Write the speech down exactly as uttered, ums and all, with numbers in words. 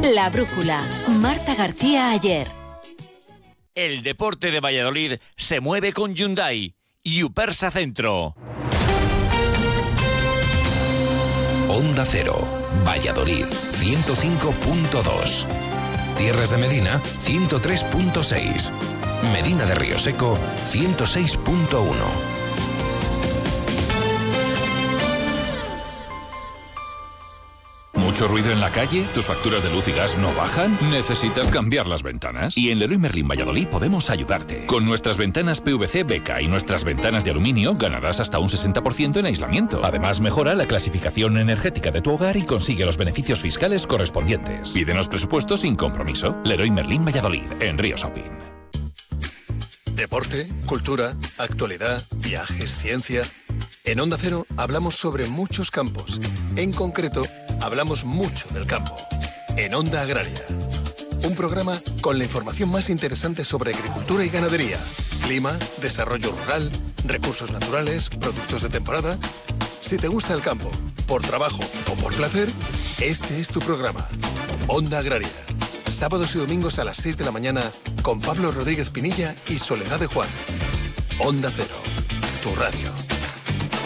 La Brújula, Marta García Ayer. El deporte de Valladolid se mueve con Hyundai. Yupersa Centro. Onda Cero, Valladolid, ciento cinco punto dos. Tierras de Medina, ciento tres punto seis. Medina de Río Seco, ciento seis punto uno. ¿Mucho ruido en la calle? ¿Tus facturas de luz y gas no bajan? ¿Necesitas cambiar las ventanas? Y en Leroy Merlin Valladolid podemos ayudarte. Con nuestras ventanas P V C Beca y nuestras ventanas de aluminio ganarás hasta un sesenta por ciento en aislamiento. Además, mejora la clasificación energética de tu hogar y consigue los beneficios fiscales correspondientes. Pídenos presupuestos sin compromiso. Leroy Merlin Valladolid, en Río Shopping. Deporte, cultura, actualidad, viajes, ciencia. En Onda Cero hablamos sobre muchos campos. En concreto, hablamos mucho del campo. En Onda Agraria. Un programa con la información más interesante sobre agricultura y ganadería, clima, desarrollo rural, recursos naturales, productos de temporada. Si te gusta el campo, por trabajo o por placer, este es tu programa. Onda Agraria. Sábados y domingos a las seis de la mañana con Pablo Rodríguez Pinilla y Soledad de Juan. Onda Cero, tu radio.